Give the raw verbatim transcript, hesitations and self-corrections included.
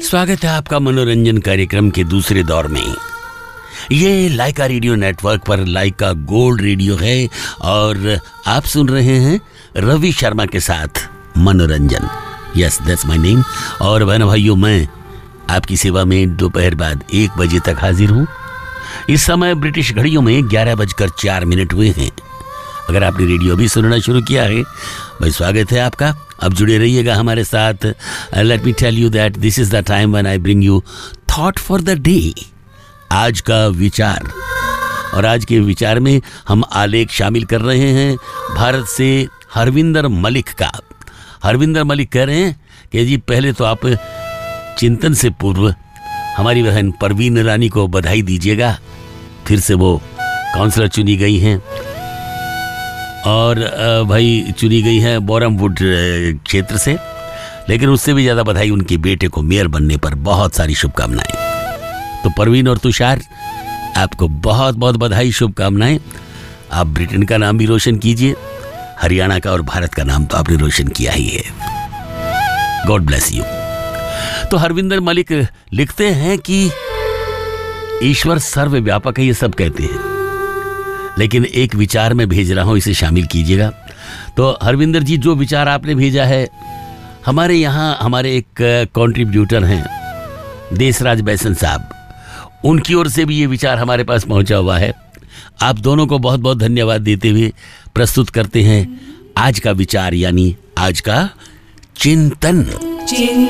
स्वागत है आपका मनोरंजन कार्यक्रम के दूसरे दौर में। ये लाइका रेडियो नेटवर्क पर लाइका गोल्ड रेडियो है और आप सुन रहे हैं रवि शर्मा के साथ मनोरंजन। Yes, that's my name. और बहन भाइयों, मैं आपकी सेवा में दोपहर बाद एक बजे तक हाजिर हूँ। इस समय ब्रिटिश घड़ियों में ग्यारह बजकर चार मिनट हुए हैं। अगर आपने रेडियो भी सुनना शुरू किया है, भाई स्वागत है आपका। अब जुड़े रहिएगा हमारे साथ। Let me tell you that this is the time when I bring you thought for the day, आज का विचार। और आज के विचार में हम आलेख शामिल कर रहे हैं भारत से हरविंदर मलिक का। हरविंदर मलिक कह रहे हैं कि जी पहले तो आप चिंतन से पूर्व हमारी बहन परवीन रानी को बधाई दीजिएगा। फिर से वो काउंसलर चुनी गई हैं और भाई चुनी गई है बोरमवुड क्षेत्र से, लेकिन उससे भी ज़्यादा बधाई उनके बेटे को मेयर बनने पर। बहुत सारी शुभकामनाएं। तो परवीन और तुषार, आपको बहुत बहुत बधाई, शुभकामनाएं। आप ब्रिटेन का नाम भी रोशन कीजिए, हरियाणा का और भारत का नाम तो आपने रोशन किया ही है। God bless you. तो हरविंदर मलिक लिखते हैं कि ईश्वर सर्वव्यापक है, ये सब कहते हैं, लेकिन एक विचार में भेज रहा हूं, इसे शामिल कीजिएगा। तो हरविंदर जी, जो विचार आपने भेजा है, हमारे यहाँ हमारे एक कंट्रीब्यूटर हैं देशराज बैसन साहब, उनकी ओर से भी ये विचार हमारे पास पहुंचा हुआ है। आप दोनों को बहुत बहुत धन्यवाद देते हुए प्रस्तुत करते हैं आज का विचार, यानी आज का चिंतन।